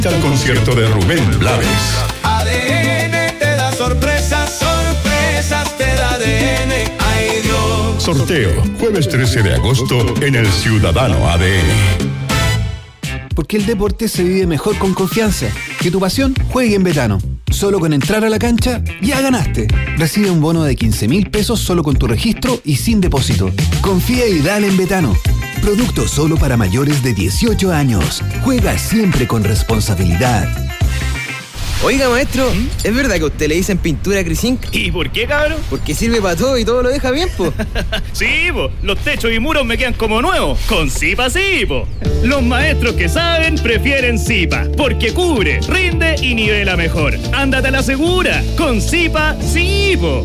Al concierto de Rubén Blades. ADN te da sorpresas, sorpresas te da ADN. Ay Dios. Sorteo, jueves 13 de agosto en el Ciudadano ADN. Porque el deporte se vive mejor con confianza. Que tu pasión juegue en Betano. Solo con entrar a la cancha, ya ganaste. Recibe un bono de 15.000 pesos solo con tu registro y sin depósito. Confía y dale en Betano. Producto solo para mayores de 18 años. Juega siempre con responsabilidad. Oiga, maestro, ¿es verdad que a usted le dicen pintura Crisink? ¿Y por qué, cabrón? Porque sirve para todo y todo lo deja bien, po. Sí, po. Los techos y muros me quedan como nuevos. Con Zipa sí, po. Los maestros que saben prefieren Zipa. Porque cubre, rinde y nivela mejor. Ándate a la segura. Con Zipa sí, po.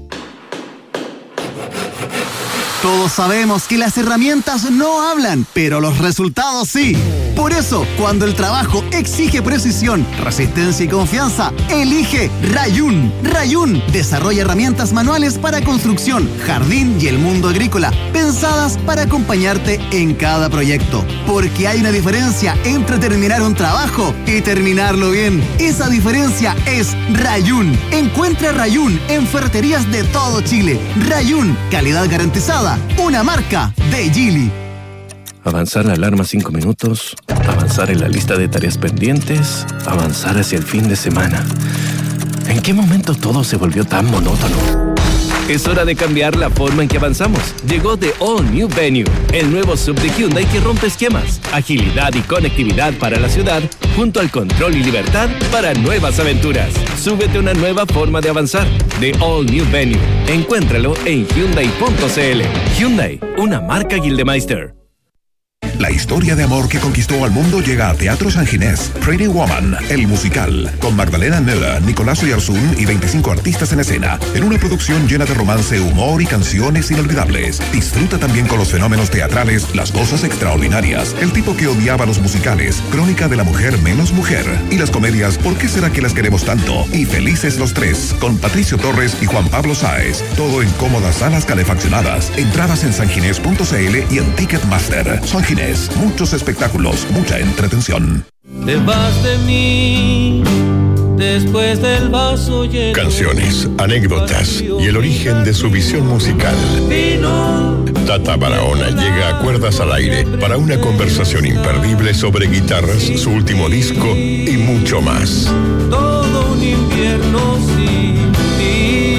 Todos sabemos que las herramientas no hablan, pero los resultados sí. Por eso, cuando el trabajo exige precisión, resistencia y confianza, elige Rayun. Rayun desarrolla herramientas manuales para construcción, jardín y el mundo agrícola, pensadas para acompañarte en cada proyecto. Porque hay una diferencia entre terminar un trabajo y terminarlo bien. Esa diferencia es Rayun. Encuentra Rayun en ferreterías de todo Chile. Rayun, calidad garantizada. Una marca de Geely. Avanzar la alarma 5 minutos, avanzar en la lista de tareas pendientes, avanzar hacia el fin de semana. ¿En qué momento todo se volvió tan monótono? Es hora de cambiar la forma en que avanzamos. Llegó The All New Venue, el nuevo SUV de Hyundai que rompe esquemas, agilidad y conectividad para la ciudad, junto al control y libertad para nuevas aventuras. Súbete a una nueva forma de avanzar. The All New Venue. Encuéntralo en Hyundai.cl. Hyundai, una marca Gildemeister. La historia de amor que conquistó al mundo llega a Teatro San Ginés. Pretty Woman, el musical, con Magdalena Nela, Nicolás Oyarzún y 25 artistas en escena, en una producción llena de romance, humor y canciones inolvidables. Disfruta también con los fenómenos teatrales, las cosas extraordinarias, el tipo que odiaba los musicales, Crónica de la mujer menos mujer, y las comedias ¿Por qué será que las queremos tanto? Y Felices los tres, con Patricio Torres y Juan Pablo Sáez. Todo en cómodas salas calefaccionadas. Entradas en sanginés.cl y en Ticketmaster. San Ginés. Muchos espectáculos, mucha entretención. Te vas de mí después del vaso lleno. Canciones, anécdotas y el origen de su visión musical. Tata Barahona llega a Cuerdas al Aire para una conversación imperdible sobre guitarras, su último disco y mucho más. Todo un invierno sin ti.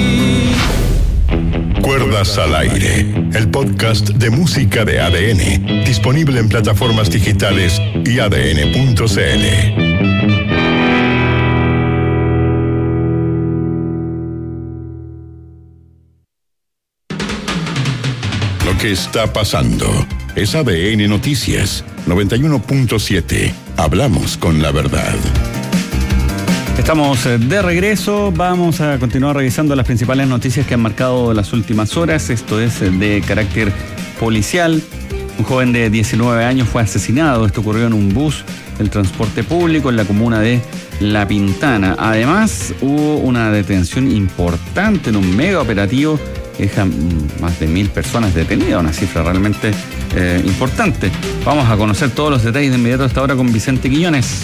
Cuerdas al Aire, el podcast de música de ADN, disponible en plataformas digitales y adn.cl. Lo que está pasando es ADN Noticias 91.7. Hablamos con la verdad. Estamos de regreso, vamos a continuar revisando las principales noticias que han marcado las últimas horas. Esto es de carácter policial. Un joven de 19 años fue asesinado. Esto ocurrió en un bus del transporte público en la comuna de La Pintana. Además, hubo una detención importante en un mega operativo que deja más de 1.000 personas detenidas, una cifra realmente importante. Vamos a conocer todos los detalles de inmediato a esta hora con Vicente Quiñones.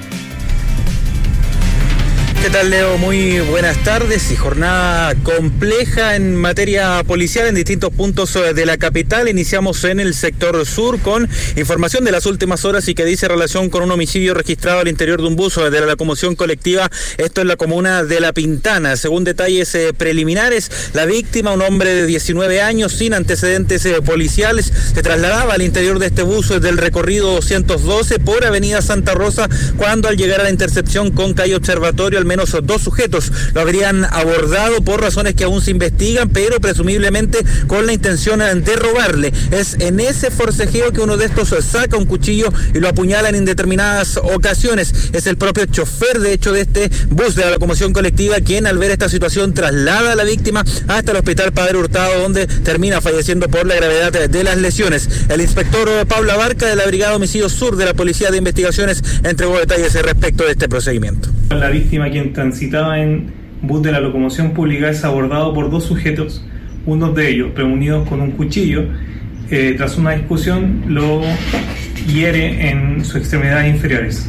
¿Qué tal, Leo? Muy buenas tardes y jornada compleja en materia policial en distintos puntos de la capital. Iniciamos en el sector sur con información de las últimas horas y que dice relación con un homicidio registrado al interior de un bus de la locomoción colectiva. Esto en la comuna de La Pintana. Según detalles preliminares, la víctima, un hombre de 19 años sin antecedentes policiales, se trasladaba al interior de este bus del recorrido 212 por Avenida Santa Rosa cuando al llegar a la intersección con calle Observatorio, al menos 2 sujetos lo habrían abordado por razones que aún se investigan, pero presumiblemente con la intención de robarle. Es en ese forcejeo que uno de estos saca un cuchillo y lo apuñala en indeterminadas ocasiones. Es el propio chofer, de hecho, de este bus de la locomoción colectiva quien, al ver esta situación, traslada a la víctima hasta el hospital Padre Hurtado, donde termina falleciendo por la gravedad de las lesiones. El inspector Pablo Abarca de la Brigada Homicidio Sur de la Policía de Investigaciones entregó detalles respecto de este procedimiento. La víctima, quien transitaba en bus de la locomoción pública, es abordado por 2 sujetos, uno de ellos reunidos con un cuchillo. Tras una discusión lo hiere en sus extremidades inferiores.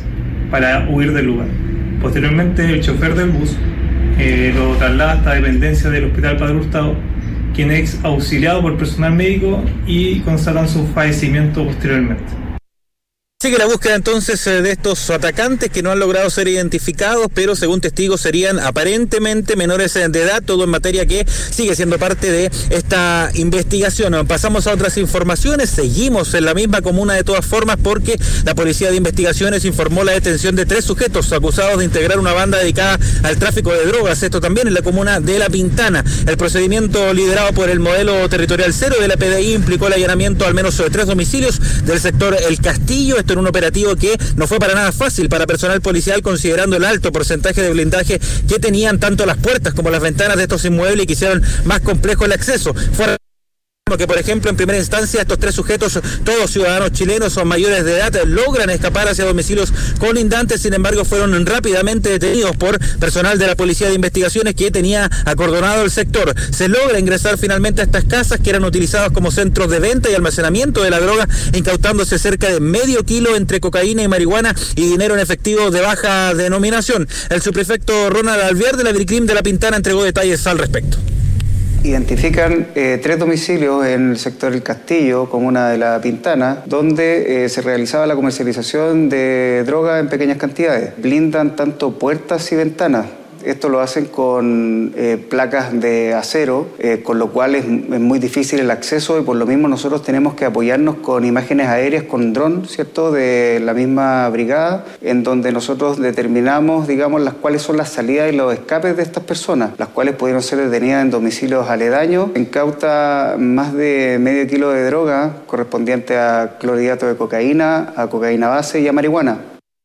para huir del lugar. Posteriormente, el chofer del bus lo traslada hasta dependencia del Hospital Padre Hurtado, quien es auxiliado por personal médico y constatan su fallecimiento posteriormente. Sigue la búsqueda entonces de estos atacantes que no han logrado ser identificados, pero según testigos serían aparentemente menores de edad, todo en materia que sigue siendo parte de esta investigación. Pasamos a otras informaciones, seguimos en la misma comuna de todas formas porque la Policía de Investigaciones informó la detención de 3 sujetos acusados de integrar una banda dedicada al tráfico de drogas, esto también en la comuna de La Pintana. El procedimiento liderado por el modelo territorial 0 de la PDI implicó el allanamiento al menos de 3 domicilios del sector El Castillo, en un operativo que no fue para nada fácil para personal policial, considerando el alto porcentaje de blindaje que tenían tanto las puertas como las ventanas de estos inmuebles y que hicieron más complejo el acceso. Fue que, por ejemplo, en primera instancia, estos 3 sujetos, todos ciudadanos chilenos, son mayores de edad, logran escapar hacia domicilios colindantes, sin embargo, fueron rápidamente detenidos por personal de la Policía de Investigaciones que tenía acordonado el sector. Se logra ingresar finalmente a estas casas que eran utilizadas como centros de venta y almacenamiento de la droga, incautándose cerca de medio kilo entre cocaína y marihuana y dinero en efectivo de baja denominación. El subprefecto Ronald Alvear de la Bricrim de La Pintana entregó detalles al respecto. Identifican 3 domicilios en el sector El Castillo, comuna de La Pintana, donde se realizaba la comercialización de droga en pequeñas cantidades. Blindan tanto puertas y ventanas. Esto lo hacen con placas de acero, con lo cual es muy difícil el acceso y por lo mismo nosotros tenemos que apoyarnos con imágenes aéreas, con dron, ¿cierto?, de la misma brigada, en donde nosotros determinamos, digamos, las cuáles son las salidas y los escapes de estas personas, las cuales pudieron ser detenidas en domicilios aledaños. Incauta más de medio kilo de droga correspondiente a clorhidrato de cocaína, a cocaína base y a marihuana.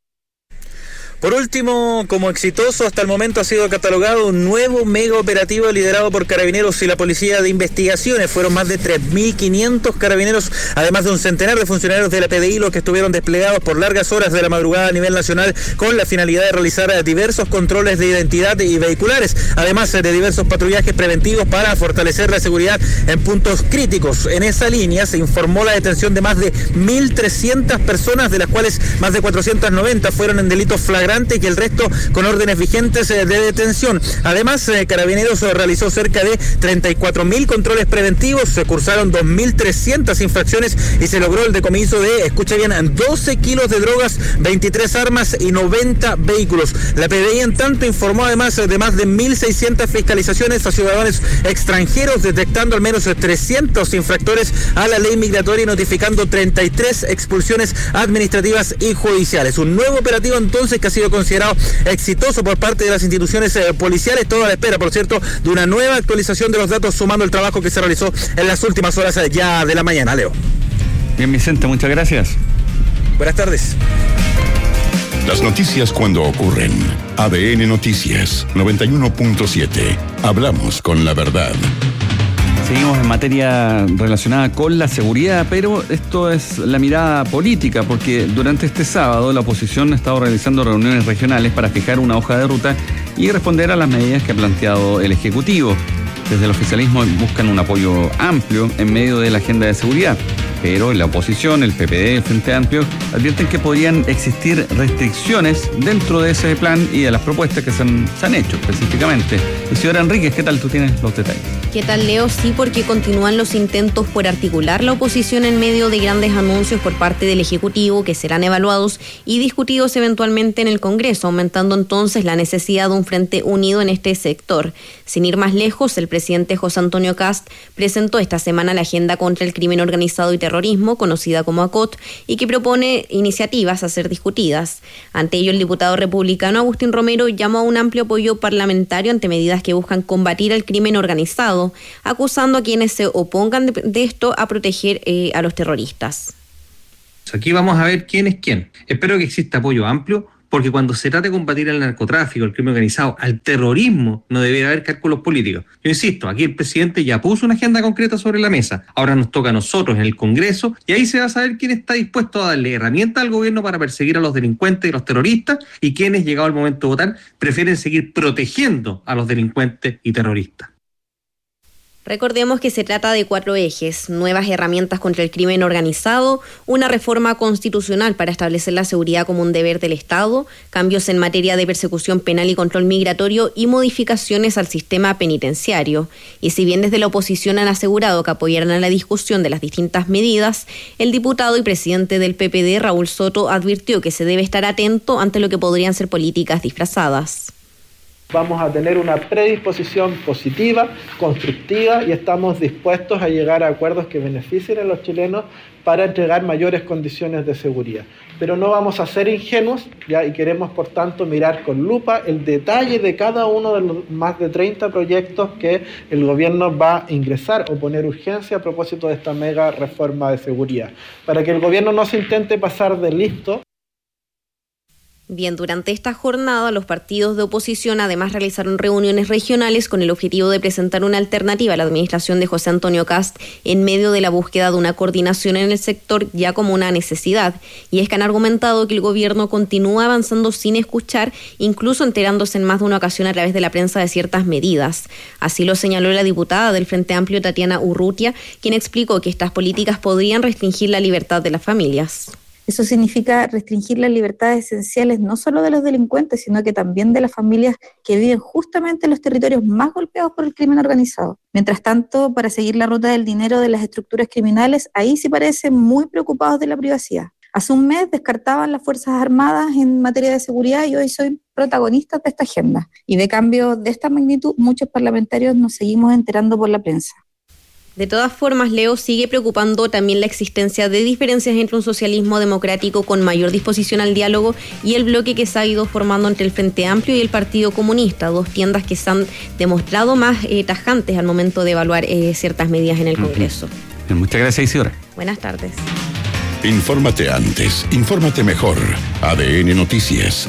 Por último, como exitoso hasta el momento ha sido catalogado un nuevo mega operativo liderado por Carabineros y la Policía de Investigaciones. Fueron más de 3.500 carabineros, además de un centenar de funcionarios de la PDI, los que estuvieron desplegados por largas horas de la madrugada a nivel nacional con la finalidad de realizar diversos controles de identidad y vehiculares, además de diversos patrullajes preventivos para fortalecer la seguridad en puntos críticos. En esa línea se informó la detención de más de 1.300 personas, de las cuales más de 490 fueron en delitos flagrantes y que el resto con órdenes vigentes de detención. Además, Carabineros realizó cerca de 34.000 controles preventivos, se cursaron 2.300 infracciones y se logró el decomiso de, escucha bien, 12 kilos de drogas, 23 armas y 90 vehículos. La PDI, en tanto, informó además de más de 1.600 fiscalizaciones a ciudadanos extranjeros, detectando al menos 300 infractores a la ley migratoria y notificando 33 expulsiones administrativas y judiciales. Un nuevo operativo entonces que ha sido considerado exitoso por parte de las instituciones policiales, todo a la espera, por cierto, de una nueva actualización de los datos, sumando el trabajo que se realizó en las últimas horas ya de la mañana. Leo. Bien, Vicente, muchas gracias. Buenas tardes. Las noticias cuando ocurren. ADN Noticias 91.7. Hablamos con la verdad. Seguimos en materia relacionada con la seguridad, pero esto es la mirada política, porque durante este sábado la oposición ha estado realizando reuniones regionales para fijar una hoja de ruta y responder a las medidas que ha planteado el Ejecutivo. Desde el oficialismo buscan un apoyo amplio en medio de la agenda de seguridad, pero en la oposición, el PPD, el Frente Amplio, advierten que podrían existir restricciones dentro de ese plan y de las propuestas que se han hecho específicamente. Isidora Enríquez, ¿qué tal? Tú tienes los detalles. ¿Qué tal, Leo? Sí, porque continúan los intentos por articular la oposición en medio de grandes anuncios por parte del Ejecutivo que serán evaluados y discutidos eventualmente en el Congreso, aumentando entonces la necesidad de un frente unido en este sector. Sin ir más lejos, el presidente José Antonio Kast presentó esta semana la Agenda contra el Crimen Organizado y Terrorismo, conocida como ACOT, y que propone iniciativas a ser discutidas. Ante ello, el diputado republicano Agustín Romero llamó a un amplio apoyo parlamentario ante medidas que buscan combatir el crimen organizado, acusando a quienes se opongan de esto a proteger a los terroristas. Aquí vamos a ver quién es quién. Espero que exista apoyo amplio, porque cuando se trata de combatir el narcotráfico, el crimen organizado, al terrorismo, no debería haber cálculos políticos. Yo insisto, aquí el presidente ya puso una agenda concreta sobre la mesa. Ahora nos toca a nosotros en el Congreso y ahí se va a saber quién está dispuesto a darle herramientas al gobierno para perseguir a los delincuentes y los terroristas y quienes, llegado el momento de votar, prefieren seguir protegiendo a los delincuentes y terroristas. Recordemos que se trata de 4 ejes: nuevas herramientas contra el crimen organizado, una reforma constitucional para establecer la seguridad como un deber del Estado, cambios en materia de persecución penal y control migratorio y modificaciones al sistema penitenciario. Y si bien desde la oposición han asegurado que apoyarán a la discusión de las distintas medidas, el diputado y presidente del PPD, Raúl Soto, advirtió que se debe estar atento ante lo que podrían ser políticas disfrazadas. Vamos a tener una predisposición positiva, constructiva, y estamos dispuestos a llegar a acuerdos que beneficien a los chilenos para entregar mayores condiciones de seguridad. Pero no vamos a ser ingenuos, ¿ya? Y queremos, por tanto, mirar con lupa el detalle de cada uno de los más de 30 proyectos que el gobierno va a ingresar o poner urgencia a propósito de esta mega reforma de seguridad, para que el gobierno no se intente pasar de listo. Bien, durante esta jornada los partidos de oposición además realizaron reuniones regionales con el objetivo de presentar una alternativa a la administración de José Antonio Kast en medio de la búsqueda de una coordinación en el sector ya como una necesidad. Y es que han argumentado que el gobierno continúa avanzando sin escuchar, incluso enterándose en más de una ocasión a través de la prensa de ciertas medidas. Así lo señaló la diputada del Frente Amplio, Tatiana Urrutia, quien explicó que estas políticas podrían restringir la libertad de las familias. Eso significa restringir las libertades esenciales no solo de los delincuentes, sino que también de las familias que viven justamente en los territorios más golpeados por el crimen organizado. Mientras tanto, para seguir la ruta del dinero de las estructuras criminales, ahí sí parecen muy preocupados de la privacidad. Hace un mes descartaban las Fuerzas Armadas en materia de seguridad y hoy son protagonistas de esta agenda. Y de cambios de esta magnitud, muchos parlamentarios nos seguimos enterando por la prensa. De todas formas, Leo, sigue preocupando también la existencia de diferencias entre un socialismo democrático con mayor disposición al diálogo y el bloque que se ha ido formando entre el Frente Amplio y el Partido Comunista, 2 tiendas que se han demostrado más tajantes al momento de evaluar ciertas medidas en el Congreso. Muchas gracias, Isidora. Buenas tardes. Infórmate antes, infórmate mejor. ADN Noticias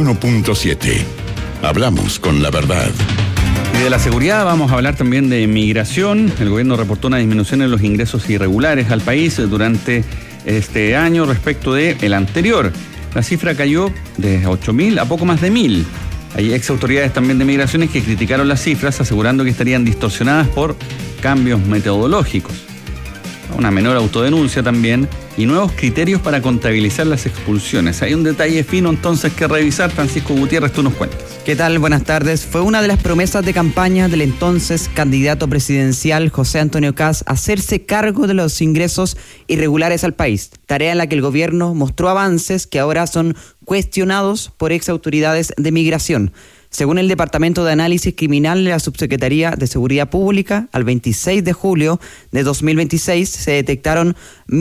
91.7. Hablamos con la verdad. Y de la seguridad vamos a hablar también de migración. El gobierno reportó una disminución en los ingresos irregulares al país durante este año respecto del anterior. La cifra cayó de 8.000 a poco más de 1.000. Hay ex autoridades también de migraciones que criticaron las cifras, asegurando que estarían distorsionadas por cambios metodológicos. Una menor autodenuncia también y nuevos criterios para contabilizar las expulsiones. Hay un detalle fino entonces que revisar. Francisco Gutiérrez, tú nos cuentas. ¿Qué tal? Buenas tardes. Fue una de las promesas de campaña del entonces candidato presidencial José Antonio Kast hacerse cargo de los ingresos irregulares al país, tarea en la que el gobierno mostró avances que ahora son cuestionados por ex autoridades de migración. Según el Departamento de Análisis Criminal de la Subsecretaría de Seguridad Pública, al 26 de julio de 2026 se detectaron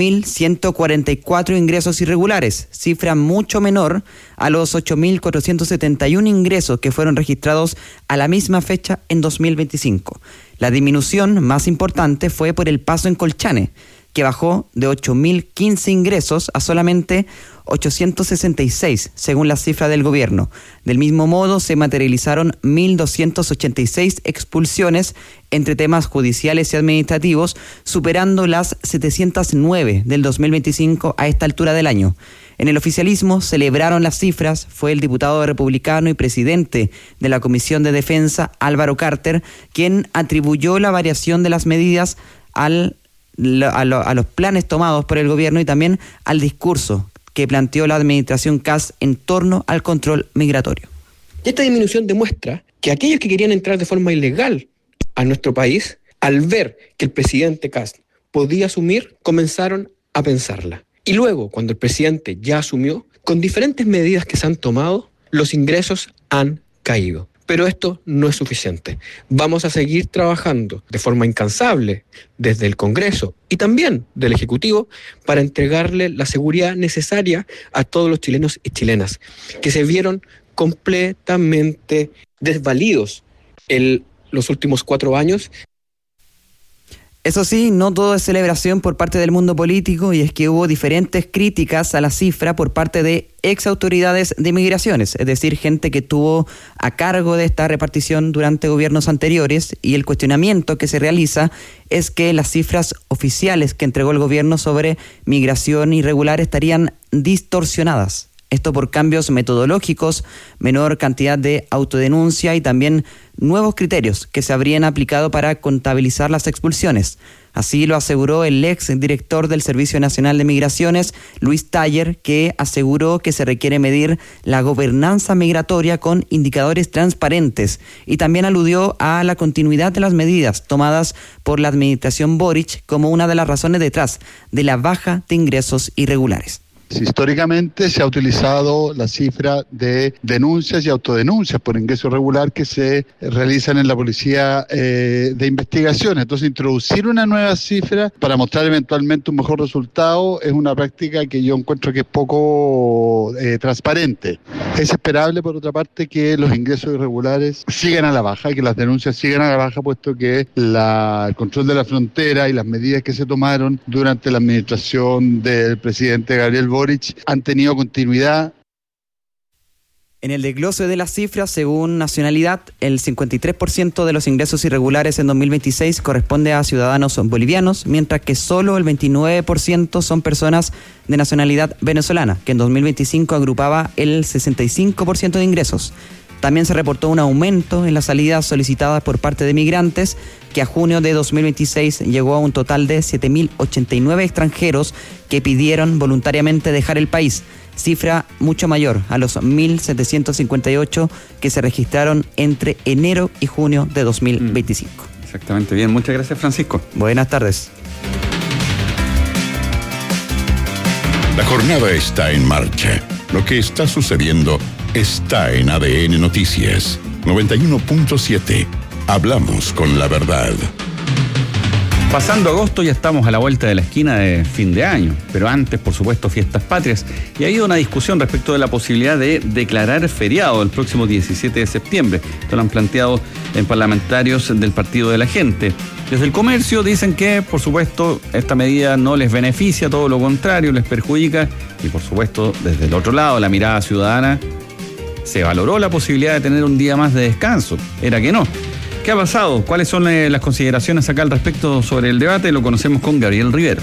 1.144 ingresos irregulares, cifra mucho menor a los 8.471 ingresos que fueron registrados a la misma fecha en 2025. La disminución más importante fue por el paso en Colchane, que bajó de 8.015 ingresos a solamente 866, según la cifra del gobierno. Del mismo modo, se materializaron 1.286 expulsiones entre temas judiciales y administrativos, superando las 709 del 2025 a esta altura del año. En el oficialismo celebraron las cifras. Fue el diputado republicano y presidente de la Comisión de Defensa, Álvaro Carter, quien atribuyó la variación de las medidas a los planes tomados por el gobierno y también al discurso que planteó la administración Kast en torno al control migratorio. Esta disminución demuestra que aquellos que querían entrar de forma ilegal a nuestro país, al ver que el presidente Kast podía asumir, comenzaron a pensarla. Y luego, cuando el presidente ya asumió, con diferentes medidas que se han tomado, los ingresos han caído. Pero esto no es suficiente. Vamos a seguir trabajando de forma incansable desde el Congreso y también del Ejecutivo para entregarle la seguridad necesaria a todos los chilenos y chilenas que se vieron completamente desvalidos en los últimos 4 años. Eso sí, no todo es celebración por parte del mundo político, y es que hubo diferentes críticas a la cifra por parte de ex autoridades de migraciones, es decir, gente que estuvo a cargo de esta repartición durante gobiernos anteriores, y el cuestionamiento que se realiza es que las cifras oficiales que entregó el gobierno sobre migración irregular estarían distorsionadas. Esto por cambios metodológicos, menor cantidad de autodenuncia y también nuevos criterios que se habrían aplicado para contabilizar las expulsiones. Así lo aseguró el ex director del Servicio Nacional de Migraciones, Luis Taller, que aseguró que se requiere medir la gobernanza migratoria con indicadores transparentes y también aludió a la continuidad de las medidas tomadas por la administración Boric como una de las razones detrás de la baja de ingresos irregulares. Históricamente se ha utilizado la cifra de denuncias y autodenuncias por ingreso irregular que se realizan en la policía de investigación. Entonces, introducir una nueva cifra para mostrar eventualmente un mejor resultado es una práctica que yo encuentro que es poco transparente. Es esperable, por otra parte, que los ingresos irregulares sigan a la baja, que las denuncias sigan a la baja, puesto que el control de la frontera y las medidas que se tomaron durante la administración del presidente Gabriel Boric han tenido continuidad. En el desglose de las cifras, según nacionalidad, el 53% de los ingresos irregulares en 2026 corresponde a ciudadanos bolivianos, mientras que solo el 29% son personas de nacionalidad venezolana, que en 2025 agrupaba el 65% de ingresos. También se reportó un aumento en las salidas solicitadas por parte de migrantes, que a junio de 2026 llegó a un total de 7.089 extranjeros que pidieron voluntariamente dejar el país, cifra mucho mayor a los 1.758 que se registraron entre enero y junio de 2025. Exactamente, bien, muchas gracias, Francisco. Buenas tardes. La jornada está en marcha. Lo que está sucediendo está en ADN Noticias 91.7. Hablamos con la verdad. Pasando agosto ya estamos a la vuelta de la esquina de fin de año, pero antes, por supuesto, fiestas patrias. Y ha habido una discusión respecto de la posibilidad de declarar feriado el próximo 17 de septiembre. Esto lo han planteado en parlamentarios del Partido de la Gente. Desde el comercio dicen que, por supuesto, esta medida no les beneficia, todo lo contrario, les perjudica. Y, por supuesto, desde el otro lado, la mirada ciudadana, se valoró la posibilidad de tener un día más de descanso. Era que no. ¿Qué ha pasado? ¿Cuáles son las consideraciones acá al respecto sobre el debate? Lo conocemos con Gabriel Riveros.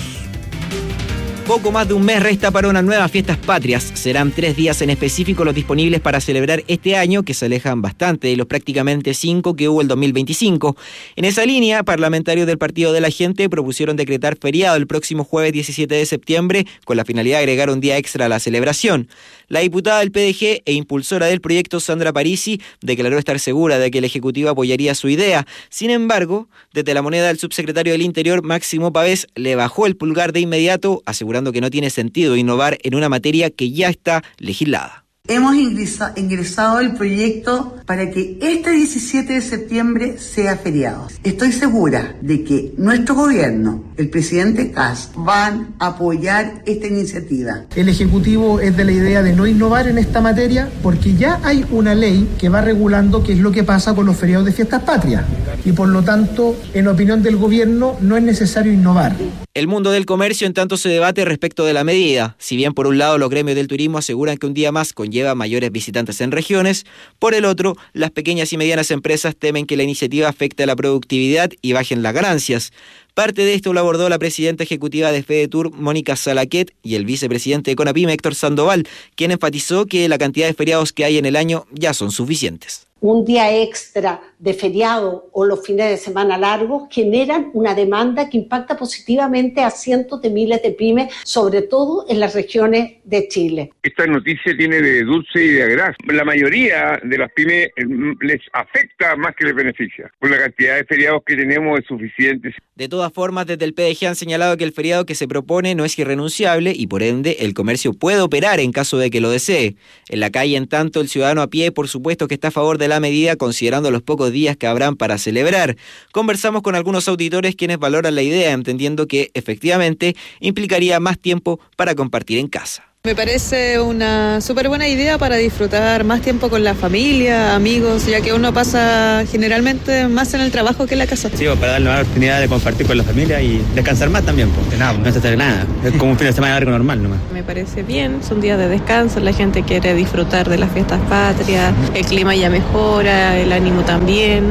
Poco más de un mes resta para unas nuevas fiestas patrias. Serán 3 días en específico los disponibles para celebrar este año, que se alejan bastante de los prácticamente 5 que hubo el 2025. En esa línea, parlamentarios del Partido de la Gente propusieron decretar feriado el próximo jueves 17 de septiembre con la finalidad de agregar un día extra a la celebración. La diputada del PDG e impulsora del proyecto, Sandra Parisi, declaró estar segura de que el Ejecutivo apoyaría su idea. Sin embargo, desde La Moneda, el subsecretario del Interior, Máximo Pavés, le bajó el pulgar de inmediato, asegurando que no tiene sentido innovar en una materia que ya está legislada. Hemos ingresado el proyecto para que este 17 de septiembre sea feriado. Estoy segura de que nuestro gobierno, el presidente Kast, van a apoyar esta iniciativa. El Ejecutivo es de la idea de no innovar en esta materia porque ya hay una ley que va regulando qué es lo que pasa con los feriados de fiestas patrias. Y por lo tanto, en opinión del gobierno, no es necesario innovar. El mundo del comercio en tanto se debate respecto de la medida. Si bien por un lado los gremios del turismo aseguran que un día más conlleva mayores visitantes en regiones, por el otro, las pequeñas y medianas empresas temen que la iniciativa afecte a la productividad y bajen las ganancias. Parte de esto lo abordó la presidenta ejecutiva de FEDETUR, Mónica Salaquet, y el vicepresidente de CONAPYME, Héctor Sandoval, quien enfatizó que la cantidad de feriados que hay en el año ya son suficientes. Un día extra de feriado o los fines de semana largos generan una demanda que impacta positivamente a cientos de miles de pymes, sobre todo en las regiones de Chile. Esta noticia tiene de dulce y de agraz. La mayoría de las pymes les afecta más que les beneficia. Por la cantidad de feriados que tenemos es suficiente. De todas formas, desde el PDG han señalado que el feriado que se propone no es irrenunciable y por ende el comercio puede operar en caso de que lo desee. En la calle, en tanto, el ciudadano a pie, por supuesto que está a favor de la medida, considerando los pocos días que habrán para celebrar. Conversamos con algunos auditores quienes valoran la idea, entendiendo que efectivamente implicaría más tiempo para compartir en casa. Me parece una súper buena idea para disfrutar más tiempo con la familia, amigos, ya que uno pasa generalmente más en el trabajo que en la casa. Sí, para darle la oportunidad de compartir con la familia y descansar más también, porque nada, no es hacer nada, es como un fin de semana largo normal nomás. Me parece bien, son días de descanso, la gente quiere disfrutar de las fiestas patrias, el clima ya mejora, el ánimo también.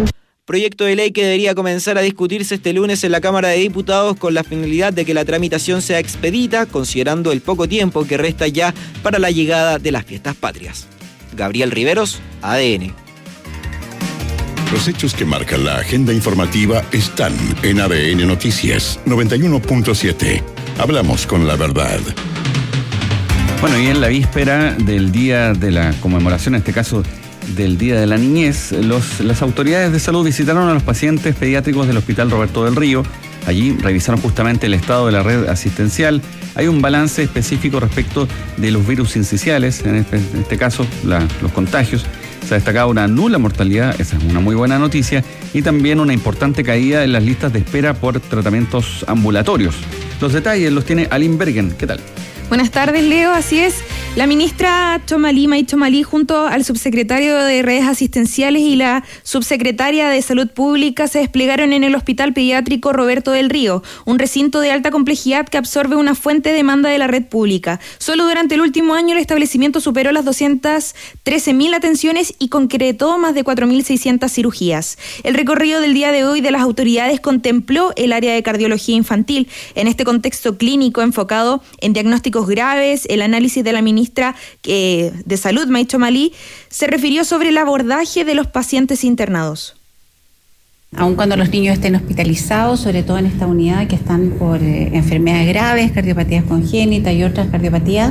proyecto de ley que debería comenzar a discutirse este lunes en la Cámara de Diputados con la finalidad de que la tramitación sea expedita, considerando el poco tiempo que resta ya para la llegada de las fiestas patrias. Gabriel Riveros, ADN. Los hechos que marcan la agenda informativa están en ADN Noticias 91.7. Hablamos con la verdad. Bueno, y en la víspera del día de la conmemoración, en este caso del Día de la Niñez, las autoridades de salud visitaron a los pacientes pediátricos del Hospital Roberto del Río. Allí revisaron justamente el estado de la red asistencial. Hay un balance específico respecto de los virus sinciciales, en este caso los contagios. Se ha destacado una nula mortalidad, esa es una muy buena noticia, y también una importante caída en las listas de espera por tratamientos ambulatorios. Los detalles los tiene Aline Bergen. ¿Qué tal? Buenas tardes, Leo. Así es. La ministra May Chomalí, junto al subsecretario de Redes Asistenciales y la subsecretaria de Salud Pública, se desplegaron en el Hospital Pediátrico Roberto del Río, un recinto de alta complejidad que absorbe una fuente de demanda de la red pública. Solo durante el último año el establecimiento superó las 213.000 atenciones y concretó más de 4.600 cirugías. El recorrido del día de hoy de las autoridades contempló el área de cardiología infantil. En este contexto clínico enfocado en diagnósticos graves, el análisis de la ministra de Salud, May Chomalí, se refirió sobre el abordaje de los pacientes internados. Aun cuando los niños estén hospitalizados, sobre todo en esta unidad que están por enfermedades graves, cardiopatías congénitas y otras cardiopatías,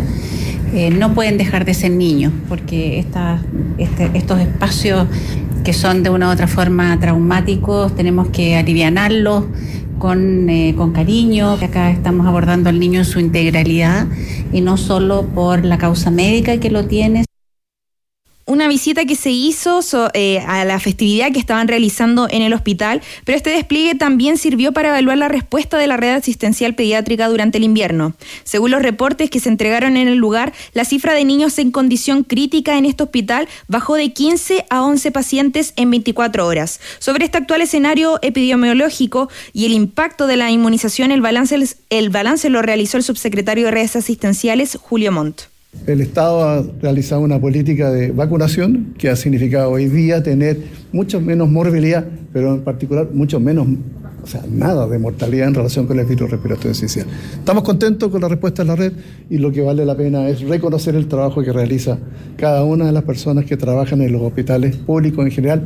no pueden dejar de ser niños, porque estos espacios que son de una u otra forma traumáticos, tenemos que alivianarlos con cariño. Acá estamos abordando al niño en su integralidad y no solo por la causa médica que lo tiene. Una visita que se hizo a la festividad que estaban realizando en el hospital, pero este despliegue también sirvió para evaluar la respuesta de la red asistencial pediátrica durante el invierno. Según los reportes que se entregaron en el lugar, la cifra de niños en condición crítica en este hospital bajó de 15 a 11 pacientes en 24 horas. Sobre este actual escenario epidemiológico y el impacto de la inmunización, el balance lo realizó el subsecretario de Redes Asistenciales, Julio Montt. El Estado ha realizado una política de vacunación que ha significado hoy día tener mucho menos morbilidad, pero en particular mucho menos, nada de mortalidad en relación con el virus respiratorio sincicial. Estamos contentos con la respuesta de la red y lo que vale la pena es reconocer el trabajo que realiza cada una de las personas que trabajan en los hospitales públicos en general.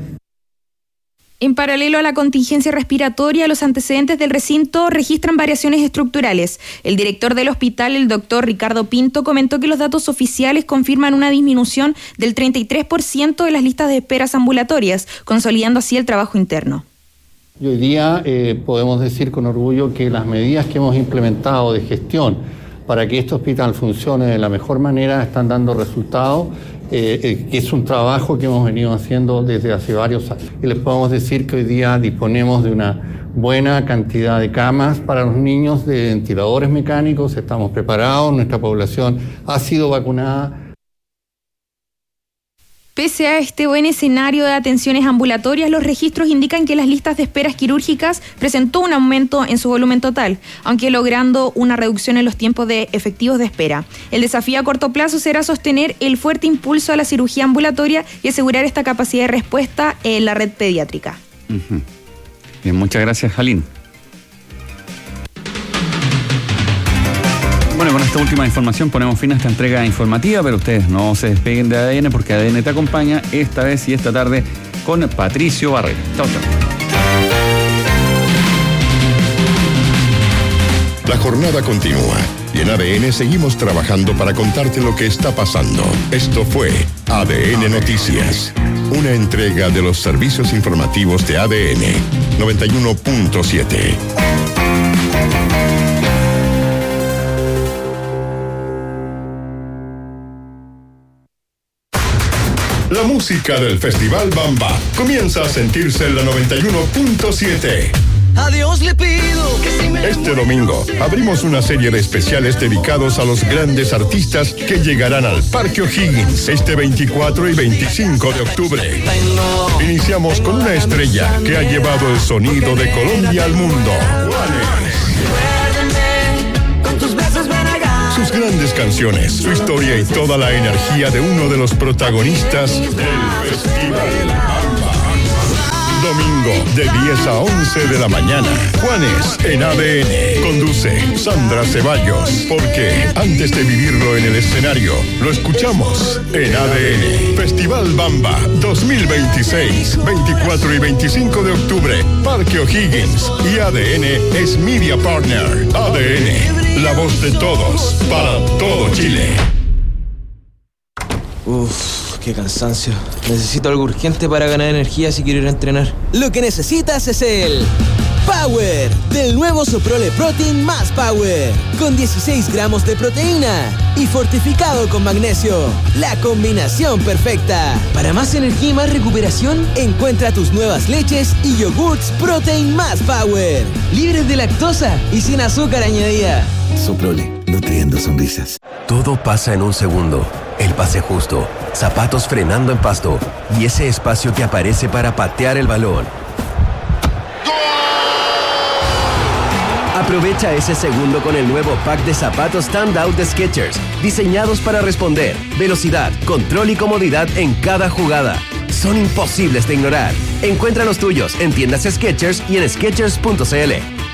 En paralelo a la contingencia respiratoria, los antecedentes del recinto registran variaciones estructurales. El director del hospital, el doctor Ricardo Pinto, comentó que los datos oficiales confirman una disminución del 33% de las listas de esperas ambulatorias, consolidando así el trabajo interno. Y hoy día podemos decir con orgullo que las medidas que hemos implementado de gestión para que este hospital funcione de la mejor manera están dando resultados. Que es un trabajo que hemos venido haciendo desde hace varios años. Y les podemos decir que hoy día disponemos de una buena cantidad de camas para los niños, de ventiladores mecánicos, estamos preparados, nuestra población ha sido vacunada. Pese a este buen escenario de atenciones ambulatorias, los registros indican que las listas de esperas quirúrgicas presentó un aumento en su volumen total, aunque logrando una reducción en los tiempos de efectivos de espera. El desafío a corto plazo será sostener el fuerte impulso a la cirugía ambulatoria y asegurar esta capacidad de respuesta en la red pediátrica. Bien, muchas gracias, Jalín. Bueno, con esta última información ponemos fin a esta entrega informativa, pero ustedes no se despeguen de ADN porque ADN te acompaña esta vez y esta tarde con Patricio Barrera. Chao, chao. La jornada continúa y en ADN seguimos trabajando para contarte lo que está pasando. Esto fue ADN Noticias, una entrega de los servicios informativos de ADN 91.7. La música del Festival Bamba comienza a sentirse en la 91.7. A Dios le pido que si me Este domingo abrimos una serie de especiales dedicados a los grandes artistas que llegarán al Parque O'Higgins este 24 y 25 de octubre. Iniciamos con una estrella que ha llevado el sonido de Colombia al mundo. Sus grandes canciones, su historia y toda la energía de uno de los protagonistas del Festival Bamba. Domingo de 10 a 11 de la mañana. Juanes en ADN. Conduce Sandra Ceballos. Porque antes de vivirlo en el escenario, lo escuchamos en ADN. Festival Bamba 2026, 24 y 25 de octubre. Parque O'Higgins. Y ADN es Media Partner. ADN, la voz de todos, para todo Chile. Qué cansancio. Necesito algo urgente para ganar energía si quiero ir a entrenar. Lo que necesitas es el Power del nuevo Soprole Protein más Power, con 16 gramos de proteína y fortificado con magnesio. La combinación perfecta. Para más energía y más recuperación, encuentra tus nuevas leches y yogurts Protein más Power, libres de lactosa y sin azúcar añadida. Soprole, nutriendo sonrisas. Todo pasa en un segundo. El pase justo, zapatos frenando en pasto y ese espacio que aparece para patear el balón. Aprovecha ese segundo con el nuevo pack de zapatos Standout de Skechers, diseñados para responder, velocidad, control y comodidad en cada jugada. Son imposibles de ignorar. Encuentra los tuyos en tiendas Skechers y en Skechers.cl.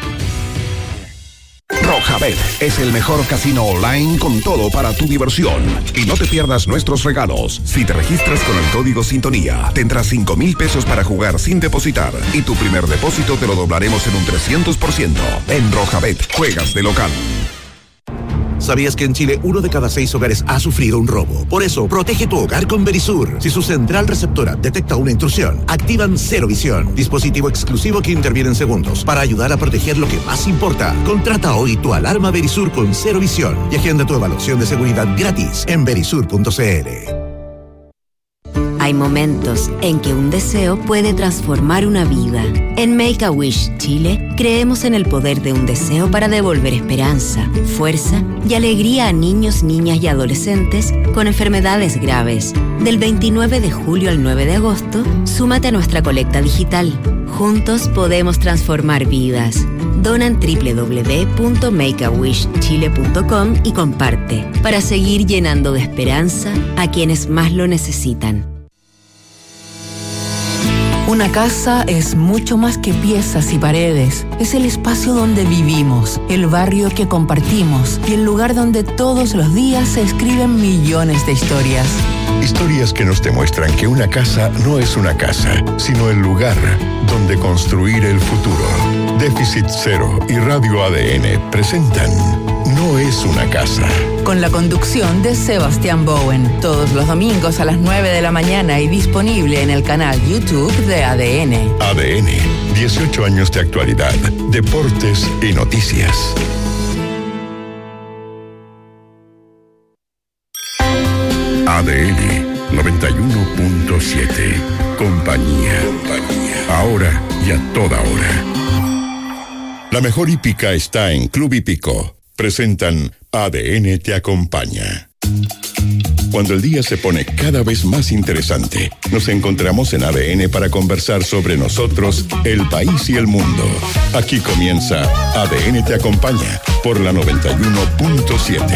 Rojabet es el mejor casino online con todo para tu diversión. Y no te pierdas nuestros regalos. Si te registras con el código Sintonía, tendrás 5,000 pesos para jugar sin depositar. Y tu primer depósito te lo doblaremos en un 300%. En Rojabet, juegas de local. ¿Sabías que en Chile 1 de cada 6 hogares ha sufrido un robo? Por eso, protege tu hogar con Verisur. Si su central receptora detecta una intrusión, activan Cero Visión, dispositivo exclusivo que interviene en segundos para ayudar a proteger lo que más importa. Contrata hoy tu alarma Verisur con Cero Visión y agenda tu evaluación de seguridad gratis en verisur.cl. Hay momentos en que un deseo puede transformar una vida. En Make-A-Wish Chile, creemos en el poder de un deseo para devolver esperanza, fuerza y alegría a niños, niñas y adolescentes con enfermedades graves. Del 29 de julio al 9 de agosto, súmate a nuestra colecta digital. Juntos podemos transformar vidas. Dona en www.makeawishchile.com y comparte para seguir llenando de esperanza a quienes más lo necesitan. Una casa es mucho más que piezas y paredes. Es el espacio donde vivimos, el barrio que compartimos y el lugar donde todos los días se escriben millones de historias. Historias que nos demuestran que una casa no es una casa, sino el lugar donde construir el futuro. Déficit Cero y Radio ADN presentan No es una casa. Con la conducción de Sebastián Bowen. Todos los domingos a las 9 de la mañana y disponible en el canal YouTube de ADN. ADN, 18 años de actualidad, deportes y noticias. ADN 91.7. Compañía. Ahora y a toda hora. La mejor hípica está en Club Hípico. Presentan ADN te acompaña. Cuando el día se pone cada vez más interesante, nos encontramos en ADN para conversar sobre nosotros, el país y el mundo. Aquí comienza ADN te acompaña por la 91.7.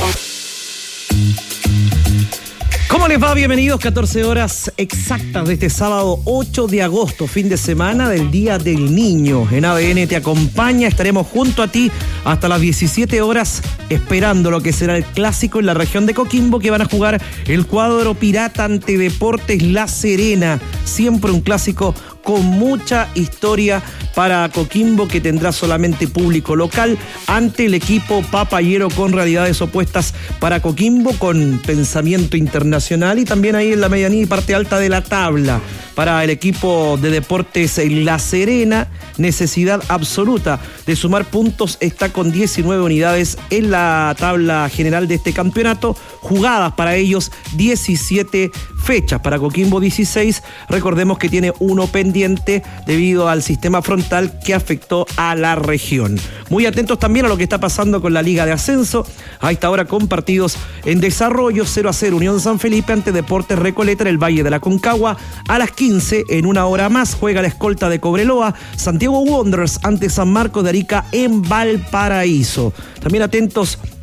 ¿Cómo les va? Bienvenidos, 14 horas exactas de este sábado 8 de agosto, fin de semana del Día del Niño. En ADN te acompaña, estaremos junto a ti hasta las 17 horas esperando lo que será el clásico en la región de Coquimbo, que van a jugar el cuadro pirata ante Deportes La Serena. Siempre un clásico con mucha historia para Coquimbo, que tendrá solamente público local, ante el equipo papayero con realidades opuestas para Coquimbo, con pensamiento internacional, y también ahí en la medianía y parte alta de la tabla. Para el equipo de Deportes La Serena, necesidad absoluta de sumar puntos, está con 19 unidades en la tabla general de este campeonato, jugadas para ellos 17 fechas, para Coquimbo 16, recordemos que tiene uno pendiente debido al sistema frontal que afectó a la región. Muy atentos también a lo que está pasando con la Liga de Ascenso, a esta hora con partidos en desarrollo. 0-0 Unión San Felipe ante Deportes Recoleta en el Valle de la Concagua. A las 15, en una hora más, juega la escolta de Cobreloa, Santiago Wanderers ante San Marcos de Arica en Valparaíso. También atentos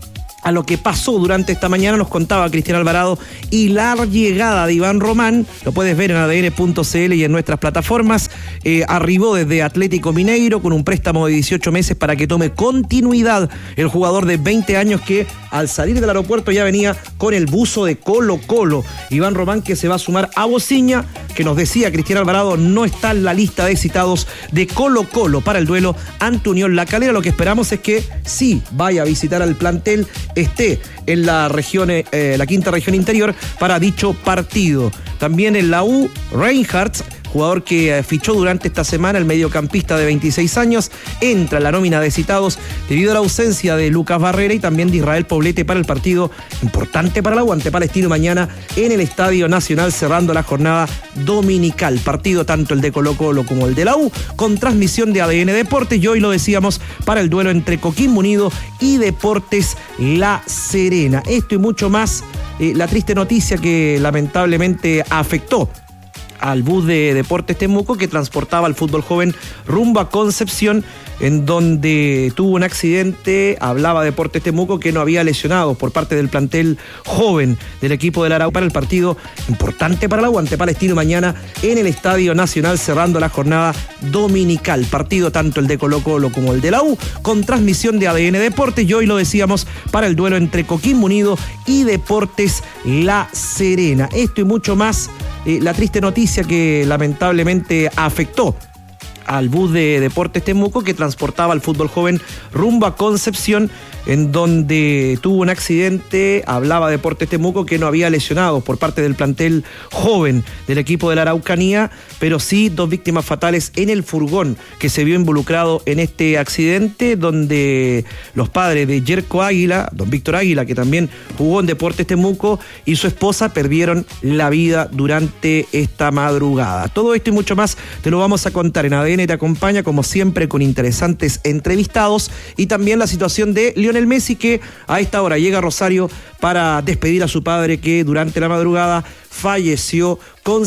a lo que pasó durante esta mañana, nos contaba Cristian Alvarado, y la llegada de Iván Román, lo puedes ver en adn.cl y en nuestras plataformas. Arribó desde Atlético Mineiro con un préstamo de 18 meses para que tome continuidad el jugador de 20 años que al salir del aeropuerto ya venía con el buzo de Colo-Colo. Iván Román, que se va a sumar a Bociña, que nos decía Cristian Alvarado, no está en la lista de citados de Colo-Colo para el duelo ante Unión La Calera. Lo que esperamos es que sí vaya a visitar al plantel, esté en la región, la quinta región interior para dicho partido. También en la U, Reinhardt, jugador que fichó durante esta semana, el mediocampista de 26 años, entra en la nómina de citados debido a la ausencia de Lucas Barrera y también de Israel Poblete para el partido importante para la U ante Palestino mañana en el Estadio Nacional, cerrando la jornada dominical. Partido tanto el de Colo-Colo como el de la U, con transmisión de ADN Deportes, y hoy lo decíamos para el duelo entre Coquimbo Unido y Deportes La Serena. Esto y mucho más, la triste noticia que lamentablemente afectó al bus de Deportes Temuco que transportaba al fútbol joven rumbo a Concepción, en donde tuvo un accidente. Hablaba Deportes Temuco que no había lesionados por parte del plantel joven del equipo del Arauco para el partido importante para la U ante Palestino mañana en el Estadio Nacional, cerrando la jornada dominical. Partido tanto el de Colo-Colo como el de la U, con transmisión de ADN Deportes, y hoy lo decíamos para el duelo entre Coquimbo Unido y Deportes La Serena. Esto y mucho más, la triste noticia que lamentablemente afectó al bus de Deportes Temuco que transportaba al fútbol joven rumbo a Concepción, en donde tuvo un accidente. Hablaba Deportes Temuco que no había lesionados por parte del plantel joven del equipo de la Araucanía, pero sí 2 víctimas fatales en el furgón que se vio involucrado en este accidente, donde los padres de Yerko Águila, don Víctor Águila, que también jugó en Deportes Temuco, y su esposa perdieron la vida durante esta madrugada. Todo esto y mucho más te lo vamos a contar en ADN Te Acompaña, como siempre, con interesantes entrevistados, y también la situación de Lionel Messi, que a esta hora llega a Rosario para despedir a su padre, que durante la madrugada falleció con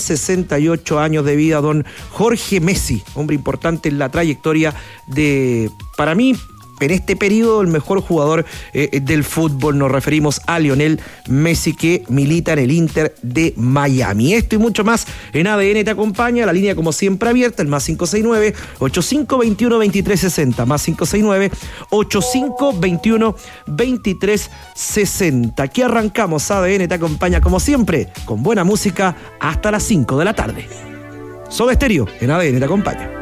68 años de vida, don Jorge Messi, hombre importante en la trayectoria de, para mí, en este periodo, el mejor jugador del fútbol. Nos referimos a Lionel Messi, que milita en el Inter de Miami. Esto y mucho más en ADN Te Acompaña. La línea, como siempre, abierta, el más 569-8521-2360, más 569-8521-2360. Aquí arrancamos ADN Te Acompaña, como siempre, con buena música hasta las 5 de la tarde. Soda Stereo en ADN Te Acompaña.